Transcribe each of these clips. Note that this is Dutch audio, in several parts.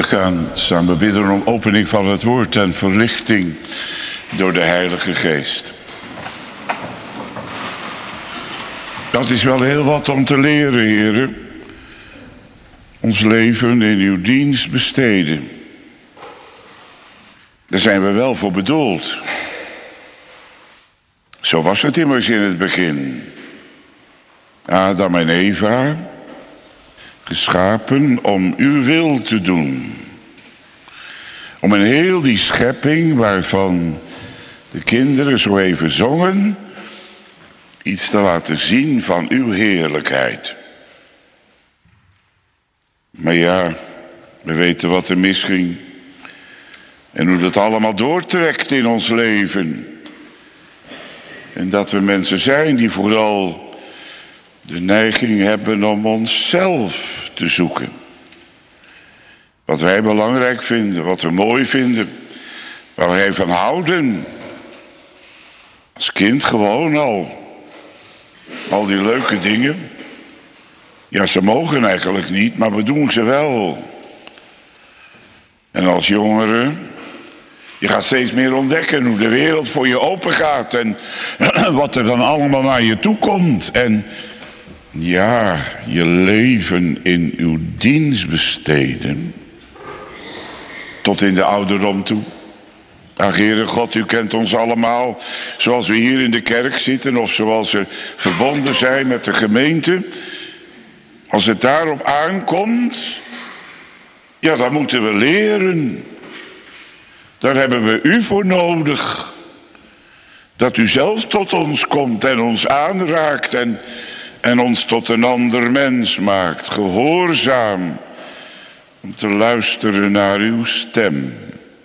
gaan samen bidden om opening van het woord en verlichting door de Heilige Geest. Dat is wel heel wat om te leren, heren. Ons leven in uw dienst besteden. Daar zijn we wel voor bedoeld. Zo was het immers in het begin. Adam en Eva, geschapen om uw wil te doen. Om in heel die schepping waarvan de kinderen zo even zongen, iets te laten zien van uw heerlijkheid. Maar ja, we weten wat er misging. En hoe dat allemaal doortrekt in ons leven. En dat we mensen zijn die vooral de neiging hebben om onszelf te zoeken. Wat wij belangrijk vinden, wat we mooi vinden, waar wij van houden. Als kind gewoon al die leuke dingen. Ja, ze mogen eigenlijk niet, maar we doen ze wel. En als jongeren, je gaat steeds meer ontdekken hoe de wereld voor je open gaat en wat er dan allemaal naar je toe komt. En ja, je leven in uw dienst besteden. Tot in de ouderdom toe. Ach, Heere God, u kent ons allemaal zoals we hier in de kerk zitten of zoals we verbonden zijn met de gemeente. Als het daarop aankomt, ja, dan moeten we leren. Daar hebben we u voor nodig. Dat u zelf tot ons komt en ons aanraakt en ons tot een ander mens maakt. Gehoorzaam om te luisteren naar uw stem.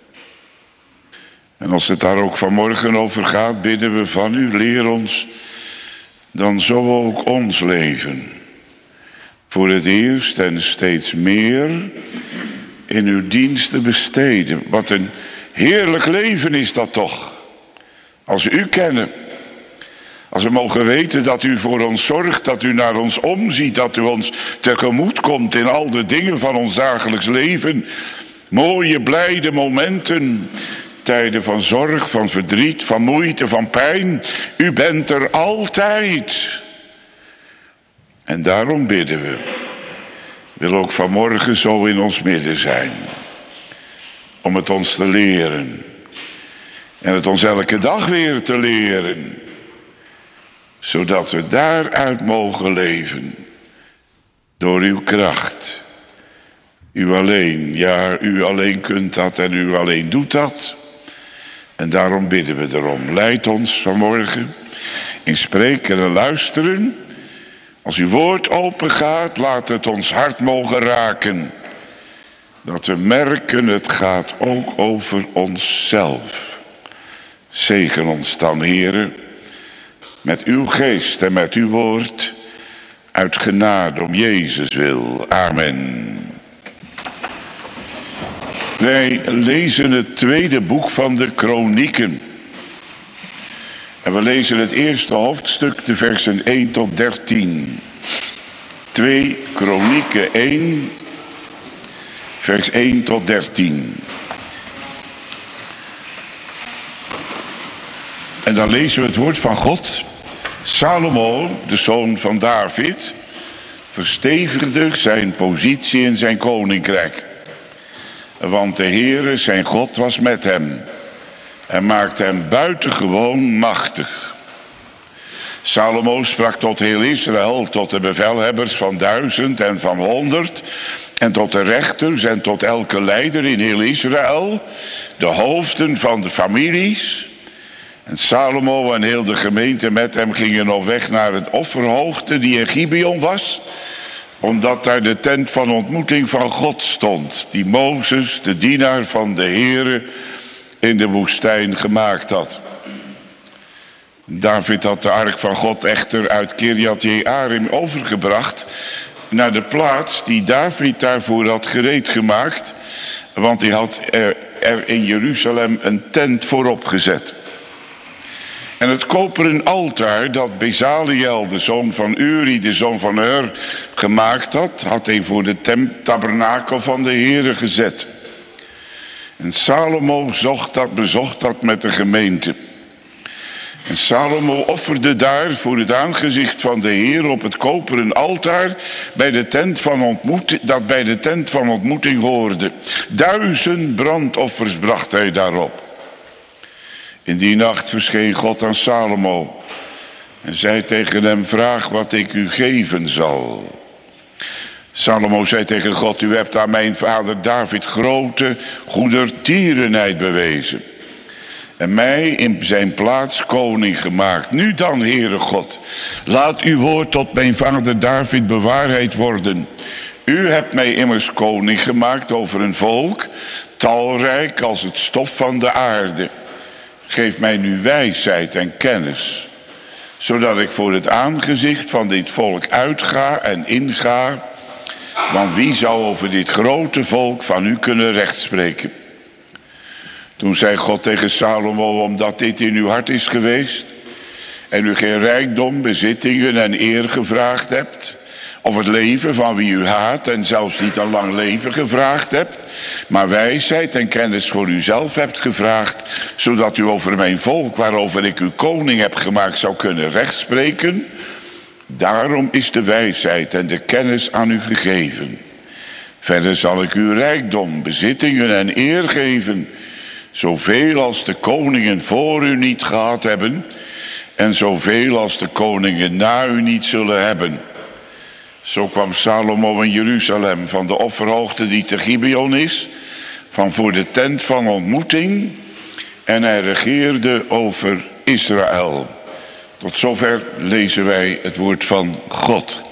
En als het daar ook vanmorgen over gaat, bidden we van u, leer ons dan zo ook ons leven. Voor het eerst en steeds meer in uw dienst te besteden. Wat een heerlijk leven is dat toch. Als we u kennen. Als we mogen weten dat u voor ons zorgt, dat u naar ons omziet, dat u ons tegemoet komt in al de dingen van ons dagelijks leven. Mooie, blijde momenten, tijden van zorg, van verdriet, van moeite, van pijn. U bent er altijd. En daarom bidden we. Wil ook vanmorgen zo in ons midden zijn. Om het ons te leren. En het ons elke dag weer te leren. Zodat we daaruit mogen leven. Door uw kracht. U alleen. Ja, u alleen kunt dat en u alleen doet dat. En daarom bidden we erom. Leid ons vanmorgen in spreken en luisteren. Als uw woord open gaat, laat het ons hart mogen raken. Dat we merken, het gaat ook over onszelf. Zegen ons dan, Heere, met uw geest en met uw woord, uit genade om Jezus wil. Amen. Wij lezen het tweede boek van de Kronieken. En we lezen het eerste hoofdstuk, de versen 1 tot 13. 2 Kronieken 1, vers 1 tot 13. En dan lezen we het woord van God. Salomo, de zoon van David, verstevigde zijn positie in zijn koninkrijk. Want de Heere, zijn God, was met hem en maakte hem buitengewoon machtig. Salomo sprak tot heel Israël, tot de bevelhebbers van 1000 en van 100... en tot de rechters en tot elke leider in heel Israël, de hoofden van de families. En Salomo en heel de gemeente met hem gingen op weg naar het offerhoogte die in Gibeon was, omdat daar de tent van ontmoeting van God stond, die Mozes, de dienaar van de Heere, in de woestijn gemaakt had. David had de ark van God echter uit Kirjat Jearim overgebracht naar de plaats die David daarvoor had gereed gemaakt, want hij had er in Jeruzalem een tent voor opgezet. En het koperen altaar dat Bezaliel, de zoon van Uri, de zoon van Hur, gemaakt had, had hij voor de tabernakel van de Heere gezet. En Salomo bezocht dat met de gemeente. En Salomo offerde daar voor het aangezicht van de Heer op het koperen altaar bij de tent van ontmoeting, dat bij de tent van ontmoeting hoorde. 1000 brandoffers bracht hij daarop. In die nacht verscheen God aan Salomo en zei tegen hem: vraag wat ik u geven zal. Salomo zei tegen God: u hebt aan mijn vader David grote goedertierenheid bewezen en mij in zijn plaats koning gemaakt. Nu dan, Heere God, laat uw woord tot mijn vader David bewaarheid worden. U hebt mij immers koning gemaakt over een volk, talrijk als het stof van de aarde. Geef mij nu wijsheid en kennis, zodat ik voor het aangezicht van dit volk uitga en inga. Want wie zou over dit grote volk van u kunnen rechtspreken? Toen zei God tegen Salomo: omdat dit in uw hart is geweest en u geen rijkdom, bezittingen en eer gevraagd hebt, of het leven van wie u haat en zelfs niet een lang leven gevraagd hebt, maar wijsheid en kennis voor uzelf hebt gevraagd, zodat u over mijn volk, waarover ik u koning heb gemaakt, zou kunnen rechtspreken. Daarom is de wijsheid en de kennis aan u gegeven. Verder zal ik u rijkdom, bezittingen en eer geven, zoveel als de koningen voor u niet gehad hebben en zoveel als de koningen na u niet zullen hebben. Zo kwam Salomo in Jeruzalem van de offerhoogte die te Gibeon is, van voor de tent van ontmoeting, en hij regeerde over Israël. Tot zover lezen wij het woord van God.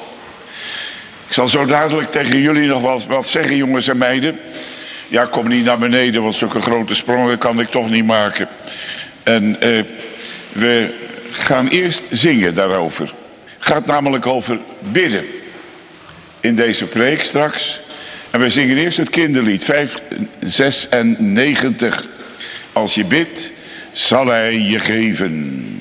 Ik zal zo dadelijk tegen jullie nog wat zeggen, jongens en meiden. Ja, kom niet naar beneden, want zulke grote sprongen kan ik toch niet maken. En we gaan eerst zingen daarover. Het gaat namelijk over bidden in deze preek straks. En we zingen eerst het kinderlied 596. Als je bidt, zal hij je geven.